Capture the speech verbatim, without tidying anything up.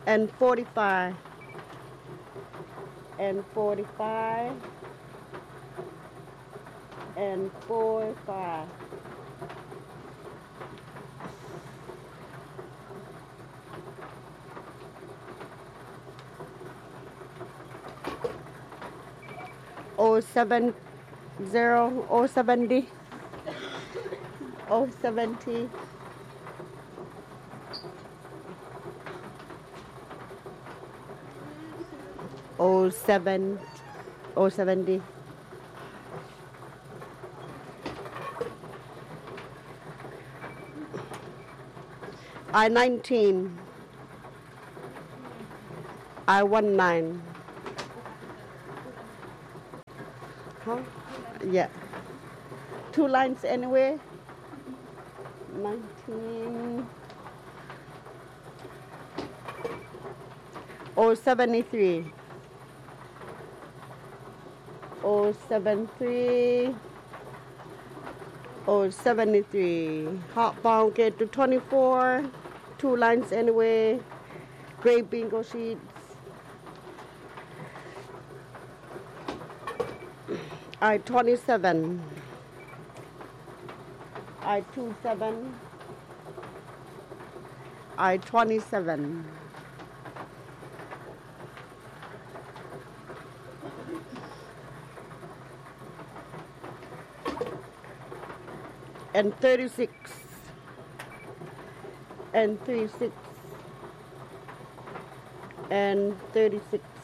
and forty-five and forty-five and forty-five. Oh seven zero oh seventy oh seventy oh seven oh seventy I nineteen I one nine. Huh? Yeah. Two lines anyway. Nineteen oh seventy three. Oh seven three. Oh seventy three. Hot bound get to twenty four. Two lines anyway. Gray bingo sheets. I twenty-seven. I twenty-seven. I twenty-seven. And thirty-six. And thirty-six. And thirty-six.